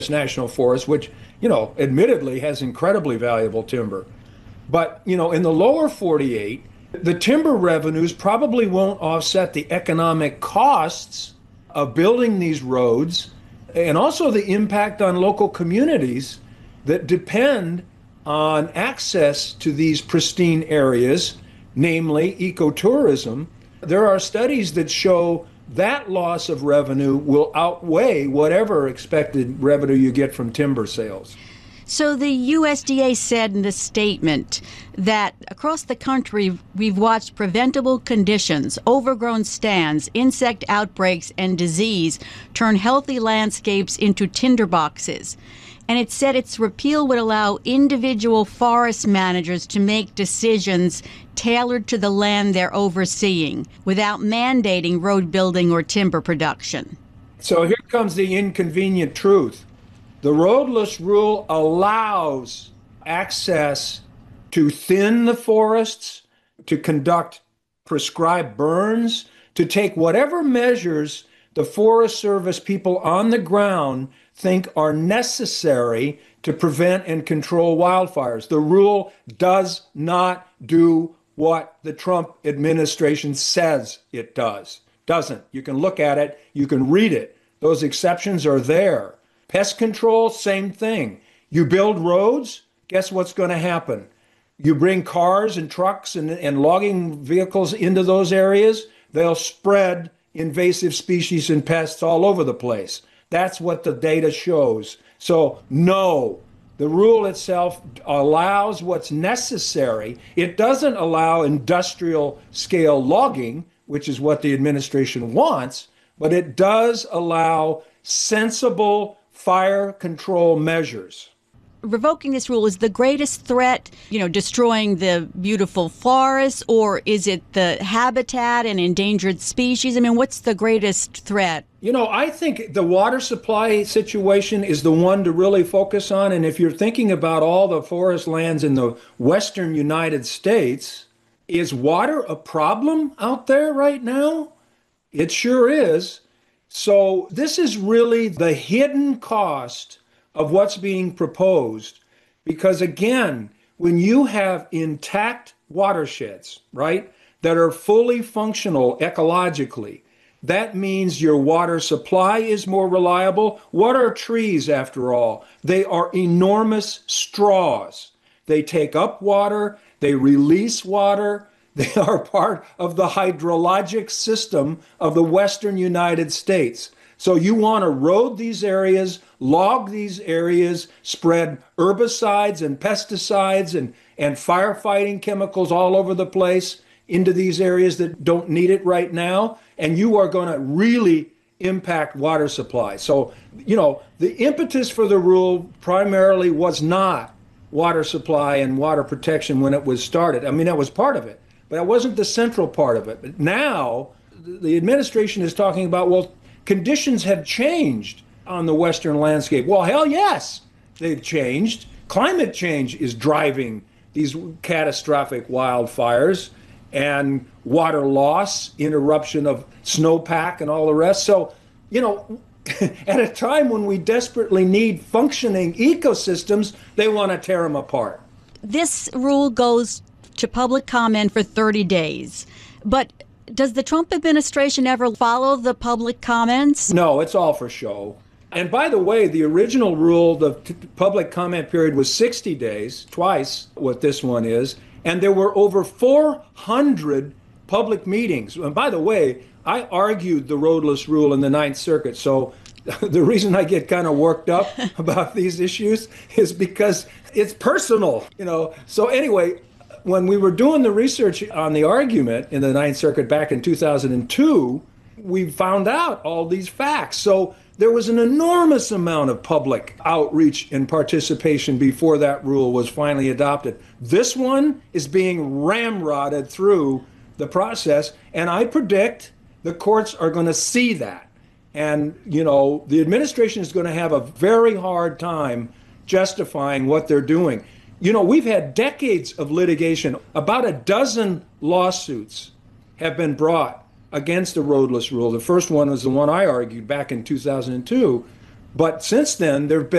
National Forest, which, admittedly has incredibly valuable timber. But, in the lower 48, the timber revenues probably won't offset the economic costs of building these roads and also the impact on local communities that depend on access to these pristine areas, namely ecotourism. There are studies that show that loss of revenue will outweigh whatever expected revenue you get from timber sales. So the USDA said in a statement that across the country, we've watched preventable conditions, overgrown stands, insect outbreaks, and disease turn healthy landscapes into tinderboxes. And it said its repeal would allow individual forest managers to make decisions tailored to the land they're overseeing without mandating road building or timber production. So here comes the inconvenient truth. The roadless rule allows access to thin the forests, to conduct prescribed burns, to take whatever measures the Forest Service people on the ground think are necessary to prevent and control wildfires. The rule does not do what the Trump administration says it does. Doesn't. You can look at it, you can read it. Those exceptions are there. Pest control, same thing. You build roads, guess what's going to happen? You bring cars and trucks and logging vehicles into those areas, they'll spread invasive species and pests all over the place. That's what the data shows. So, no, the rule itself allows what's necessary. It doesn't allow industrial scale logging, which is what the administration wants, but it does allow sensible fire control measures. Revoking this rule is the greatest threat, destroying the beautiful forests, or is it the habitat and endangered species? I mean, what's the greatest threat? I think the water supply situation is the one to really focus on. And if you're thinking about all the forest lands in the western United States, is water a problem out there right now? It sure is. So this is really the hidden cost of what's being proposed. Because again, when you have intact watersheds, right, that are fully functional ecologically, that means your water supply is more reliable. What are trees, after all? They are enormous straws. They take up water, they release water. They are part of the hydrologic system of the western United States. So you want to road these areas, log these areas, spread herbicides and pesticides and firefighting chemicals all over the place into these areas that don't need it right now, and you are going to really impact water supply. So, the impetus for the rule primarily was not water supply and water protection when it was started. I mean, that was part of it, but that wasn't the central part of it. But now the administration is talking about, well, conditions have changed on the western landscape. Well, hell yes, they've changed. Climate change is driving these catastrophic wildfires and water loss, interruption of snowpack and all the rest. So, at a time when we desperately need functioning ecosystems, they want to tear them apart. This rule goes to public comment for 30 days. But does the Trump administration ever follow the public comments? No, it's all for show. And by the way, the original rule, the public comment period was 60 days, twice what this one is. And there were over 400 public meetings. And by the way, I argued the roadless rule in the Ninth Circuit. So the reason I get kind of worked up about these issues is because it's personal, So anyway, when we were doing the research on the argument in the Ninth Circuit back in 2002, we found out all these facts. So there was an enormous amount of public outreach and participation before that rule was finally adopted. This one is being ramrodded through the process, and I predict the courts are going to see that. And, the administration is going to have a very hard time justifying what they're doing. We've had decades of litigation. About a dozen lawsuits have been brought against the roadless rule. The first one was the one I argued back in 2002. But since then, there have been